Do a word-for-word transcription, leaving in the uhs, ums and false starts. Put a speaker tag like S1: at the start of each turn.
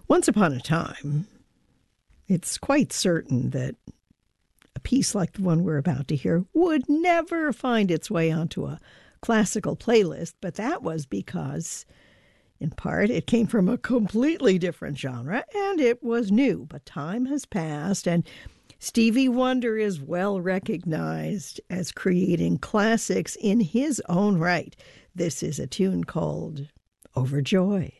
S1: Once upon a time, it's quite certain that a piece like the one we're about to hear would never find its way onto a classical playlist, but that was because, in part, it came from a completely different genre, and it was new. But time has passed, and Stevie Wonder is well recognized as creating classics in his own right. This is a tune called Overjoyed.